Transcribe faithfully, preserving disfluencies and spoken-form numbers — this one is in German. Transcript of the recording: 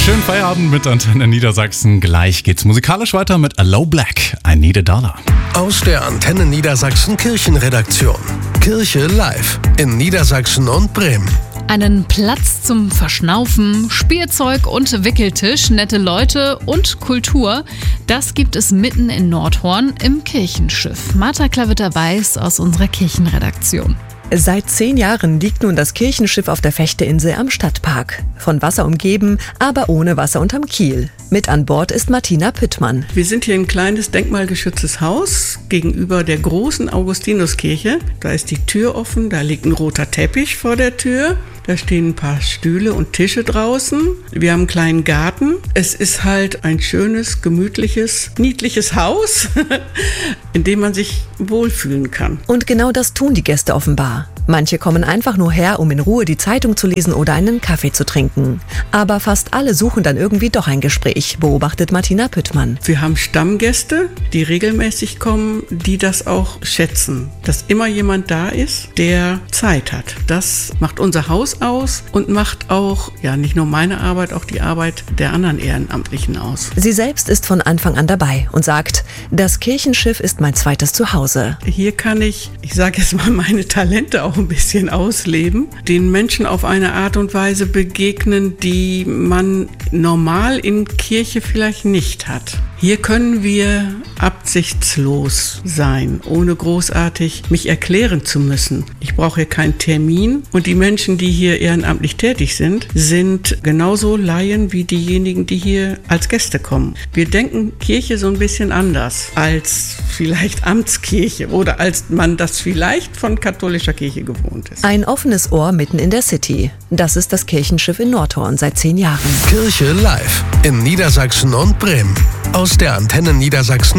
Schönen Feierabend mit Antenne Niedersachsen. Gleich geht's musikalisch weiter mit Aloe Blacc, I Need a Dollar. Aus der Antenne Niedersachsen Kirchenredaktion. Kirche live in Niedersachsen und Bremen. Einen Platz zum Verschnaufen, Spielzeug und Wickeltisch, nette Leute und Kultur, das gibt es mitten in Nordhorn im Kirchenschiff. Martha Klavitter-Weiß aus unserer Kirchenredaktion. Seit zehn Jahren liegt nun das Kirchenschiff auf der Fechteinsel am Stadtpark. Von Wasser umgeben, aber ohne Wasser unterm Kiel. Mit an Bord ist Martina Püttmann. Wir sind hier ein kleines denkmalgeschütztes Haus gegenüber der großen Augustinuskirche. Da ist die Tür offen, da liegt ein roter Teppich vor der Tür. Da stehen ein paar Stühle und Tische draußen. Wir haben einen kleinen Garten. Es ist halt ein schönes, gemütliches, niedliches Haus, in dem man sich wohlfühlen kann. Und genau das tun die Gäste offenbar. Manche kommen einfach nur her, um in Ruhe die Zeitung zu lesen oder einen Kaffee zu trinken. Aber fast alle suchen dann irgendwie doch ein Gespräch, beobachtet Martina Püttmann. Wir haben Stammgäste, die regelmäßig kommen, die das auch schätzen. Dass immer jemand da ist, der Zeit hat. Das macht unser Haus aus und macht auch, ja, nicht nur meine Arbeit, auch die Arbeit der anderen Ehrenamtlichen aus. Sie selbst ist von Anfang an dabei und sagt, das Kirchenschiff ist mein zweites Zuhause. Hier kann ich, ich sage jetzt mal, meine Talente auch ein bisschen ausleben, den Menschen auf eine Art und Weise begegnen, die man normal in Kirche vielleicht nicht hat. Hier können wir absichtslos sein, ohne großartig mich erklären zu müssen. Ich brauche hier keinen Termin und die Menschen, die hier ehrenamtlich tätig sind, sind genauso Laien wie diejenigen, die hier als Gäste kommen. Wir denken Kirche so ein bisschen anders als vielleicht Amtskirche oder als man das vielleicht von katholischer Kirche gewohnt ist. Ein offenes Ohr mitten in der City. Das ist das Kirchenschiff in Nordhorn seit zehn Jahren. Kirche live in Niedersachsen und Bremen. Aus der Antenne Niedersachsen